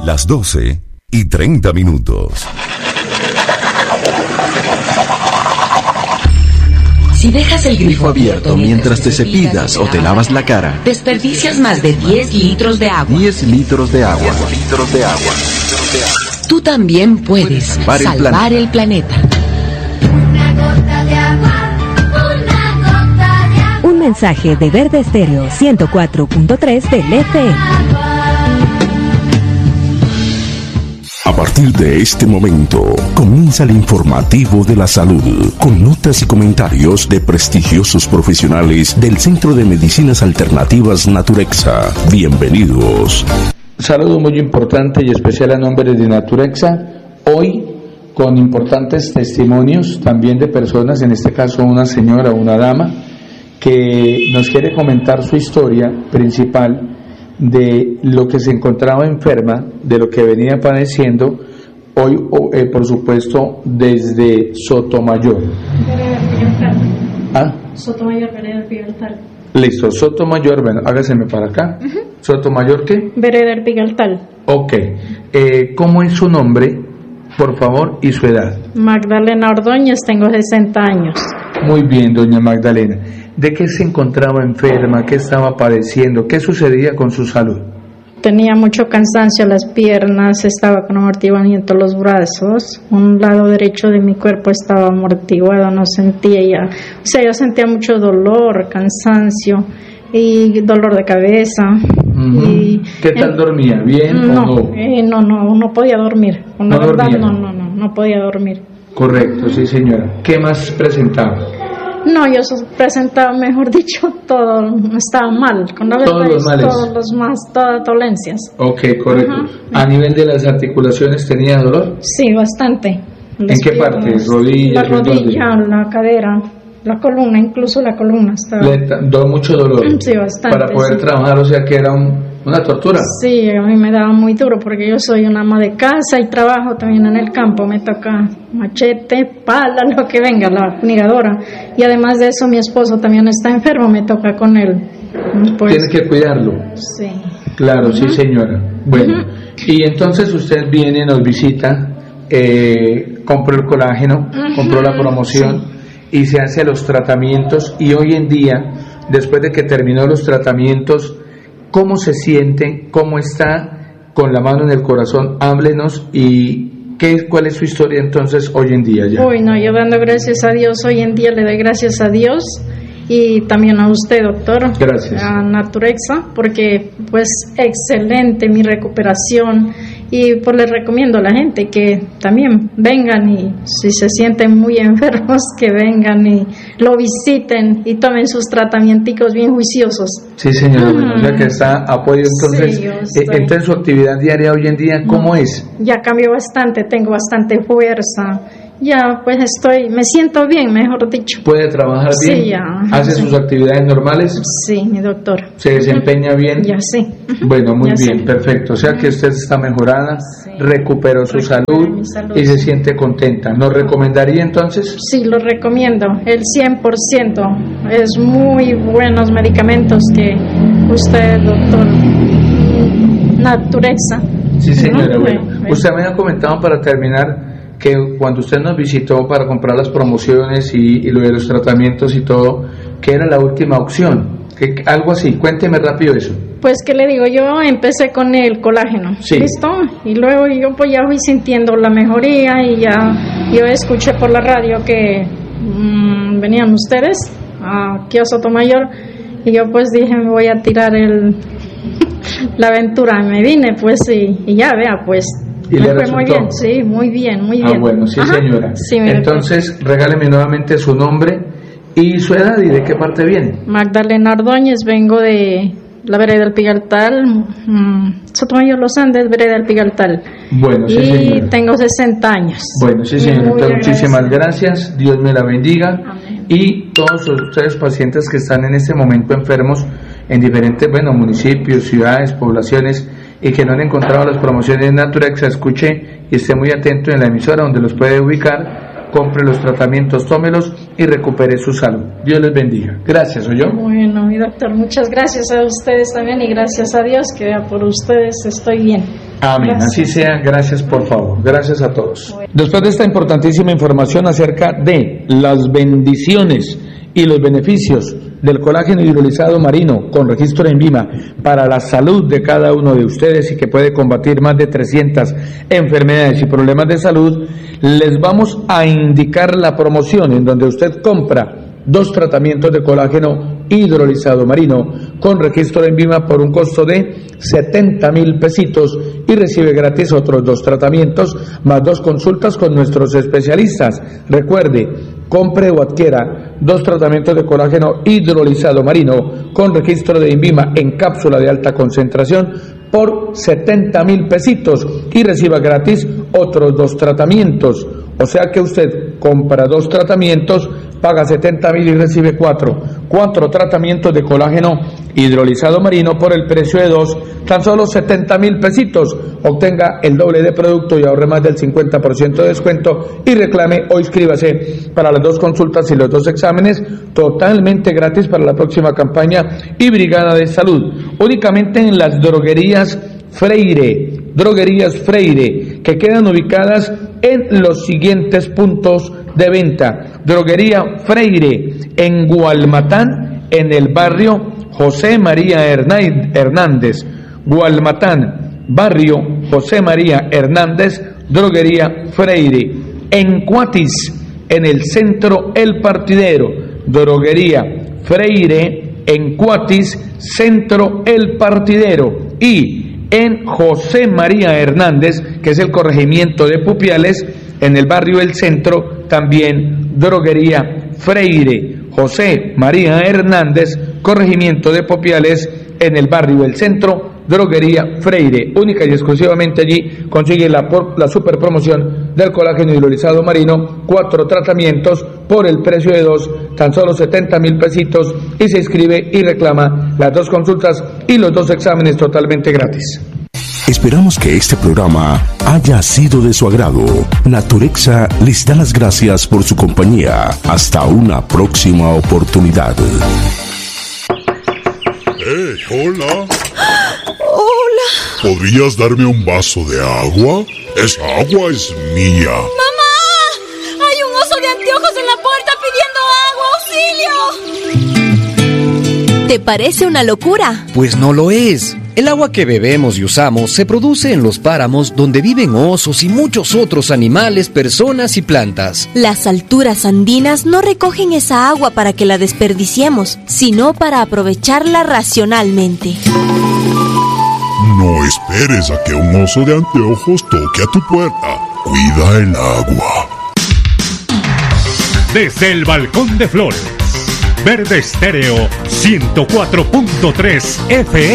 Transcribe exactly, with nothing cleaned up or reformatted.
Las doce y treinta minutos. Si dejas el grifo abierto mientras te cepillas o te lavas la cara, desperdicias más de diez litros de agua. diez litros de agua. diez litros de agua. Tú también puedes salvar, salvar el planeta. Una gota de agua, una gota de agua. Un mensaje de Verde Estéreo ciento cuatro punto tres del F M. A partir de este momento, comienza el informativo de la salud, con notas y comentarios de prestigiosos profesionales del Centro de Medicinas Alternativas Naturexa. Bienvenidos. Saludo muy importante y especial a nombre de Naturexa, hoy con importantes testimonios también de personas, en este caso una señora, una dama, que nos quiere comentar su historia principal de lo que se encontraba enferma, de lo que venía padeciendo, hoy eh, por supuesto desde Sotomayor. ¿Ah? Sotomayor, Vereda del Pigaltal. Listo, Sotomayor, bueno, hágaseme para acá. Uh-huh. ¿Sotomayor qué? Vereda del Pigaltal. Ok, eh, ¿cómo es su nombre, por favor, y su edad? Magdalena Ordóñez, tengo sesenta años. Muy bien, doña Magdalena. ¿De qué se encontraba enferma? ¿Qué estaba padeciendo? ¿Qué sucedía con su salud? Tenía mucho cansancio en las piernas, estaba con amortiguamiento en los brazos, un lado derecho de mi cuerpo estaba amortiguado, no sentía ya, o sea, yo sentía mucho dolor, cansancio y dolor de cabeza. Uh-huh. Y, ¿Qué tal eh, dormía? ¿Bien no, o no? Eh, no, no, no podía dormir, la no verdad dormía. no, no, no, no podía dormir. Correcto, sí señora. ¿Qué más presentaba? No, yo presentaba, mejor dicho, todo, estaba mal, con la todos los males, todos los más, todas dolencias. Ok, correcto. Uh-huh. ¿A nivel de las articulaciones tenía dolor? Sí, bastante. ¿En qué parte? ¿Rodillas? La rodilla, la cadera, la columna, incluso la columna estaba. ¿Le dio mucho dolor? Sí, bastante. Para poder sí. trabajar, o sea que era un... ¿Una tortura? Sí, a mí me daba muy duro porque yo soy una ama de casa y trabajo también en el campo. Me toca machete, pala, lo que venga, la funigadora. Y además de eso, mi esposo también está enfermo, me toca con él. Pues, ¿tiene que cuidarlo? Sí. Claro, uh-huh. Sí, señora. Bueno, uh-huh. Y entonces usted viene, nos visita, eh, compró el colágeno, uh-huh. compró la promoción sí. Y se hace los tratamientos. Y hoy en día, después de que terminó los tratamientos, ¿cómo se siente? ¿Cómo está? Con la mano en el corazón, háblenos y ¿qué, ¿cuál es su historia entonces hoy en día ya? Uy, no, yo dando gracias a Dios, hoy en día le doy gracias a Dios y también a usted, doctor. Gracias. A Naturexa, porque pues excelente mi recuperación y pues les recomiendo a la gente que también vengan y si se sienten muy enfermos que vengan y lo visiten y tomen sus tratamientos bien juiciosos. Sí, señora, bueno, mm. ya que está apoyo entonces, sí, eh, entonces su actividad diaria hoy en día, ¿cómo no, es? Ya cambió bastante, tengo bastante fuerza. Ya, pues estoy, me siento bien, mejor dicho. ¿Puede trabajar bien? Sí, ya. ¿Hace sí. sus actividades normales? Sí, mi doctor. ¿Se desempeña bien? Ya, sí. Bueno, muy ya bien, sí. Perfecto. O sea que usted está mejorada, sí. recuperó su salud, salud y se siente contenta. ¿Nos recomendaría entonces? Sí, lo recomiendo, el cien por ciento. Es muy buenos medicamentos que usted, doctor Naturexa. Sí, señora. ¿No? Bueno, bueno, usted me ha comentado para terminar que cuando usted nos visitó para comprar las promociones y, y lo de los tratamientos y todo, que era la última opción, que algo así, cuénteme rápido eso. Pues que le digo, yo empecé con el colágeno, sí. ¿listo? Y luego yo pues ya fui sintiendo la mejoría y ya yo escuché por la radio que mmm, venían ustedes aquí a Sotomayor y yo pues dije me voy a tirar el la aventura, me vine pues y, y ya vea pues. ¿Y me le fue resultó? Muy bien, sí, muy bien, muy bien. Ah, bueno, sí, Ajá. señora. Sí, entonces, regáleme nuevamente su nombre y su edad y de qué parte viene. Magdalena Ordóñez, vengo de la vereda del Pigaltal, mmm, Sotomayor Los Andes, vereda del Pigaltal. Bueno, sí, y señora. tengo sesenta años. Bueno, sí, señora. Entonces, muchísimas gracias. Dios me la bendiga. Amén. Y todos ustedes pacientes que están en este momento enfermos en diferentes, bueno, municipios, ciudades, poblaciones, y que no han encontrado las promociones de Naturexa, escuche y esté muy atento en la emisora donde los puede ubicar, compre los tratamientos, tómelos y recupere su salud. Dios les bendiga. Gracias, ¿o yo? Bueno, mi doctor, muchas gracias a ustedes también y gracias a Dios que por ustedes estoy bien. Amén, gracias. Así sea, gracias por favor, gracias a todos. Después de esta importantísima información acerca de las bendiciones y los beneficios del colágeno hidrolizado marino con registro en INVIMA para la salud de cada uno de ustedes y que puede combatir más de trescientas enfermedades y problemas de salud, les vamos a indicar la promoción en donde usted compra dos tratamientos de colágeno hidrolizado marino con registro en INVIMA por un costo de setenta mil pesitos y recibe gratis otros dos tratamientos más dos consultas con nuestros especialistas. Recuerde, compre o adquiera dos tratamientos de colágeno hidrolizado marino con registro de INVIMA en cápsula de alta concentración por setenta mil pesitos y reciba gratis otros dos tratamientos. O sea que usted compra dos tratamientos, paga setenta mil y recibe cuatro. Cuatro tratamientos de colágeno hidrolizado marino por el precio de dos, tan solo setenta mil pesitos. Obtenga el doble de producto y ahorre más del cincuenta por ciento de descuento y reclame o inscríbase para las dos consultas y los dos exámenes totalmente gratis para la próxima campaña y Brigada de Salud. Únicamente en las droguerías Freire, droguerías Freire, que quedan ubicadas en los siguientes puntos de venta. Droguería Freire en Gualmatán, en el barrio José María Hernández. Gualmatán, barrio José María Hernández, droguería Freire. En Cuatis, en el centro El Partidero, droguería Freire en Cuatis, centro El Partidero. Y en José María Hernández, que es el corregimiento de Pupiales, en el barrio El Centro, también droguería Freire. José María Hernández, corregimiento de Pupiales, en el barrio El Centro, droguería Freire. Única y exclusivamente allí consigue la, la super promoción del colágeno hidrolizado marino, cuatro tratamientos por el precio de dos, tan solo setenta mil pesitos, y se inscribe y reclama las dos consultas y los dos exámenes totalmente gratis. Esperamos que este programa haya sido de su agrado. Naturexa les da las gracias por su compañía. Hasta una próxima oportunidad. Hey, hola. Hola. ¿Podrías darme un vaso de agua? Esa agua es mía. ¡Mamá! ¡Hay un oso de anteojos en la puerta pidiendo agua! ¡Auxilio! ¿Te parece una locura? Pues no lo es. El agua que bebemos y usamos se produce en los páramos donde viven osos y muchos otros animales, personas y plantas. Las alturas andinas no recogen esa agua para que la desperdiciemos, sino para aprovecharla racionalmente. No esperes a que un oso de anteojos toque a tu puerta. Cuida el agua. Desde el balcón de Flores, Verde Estéreo ciento cuatro punto tres F M.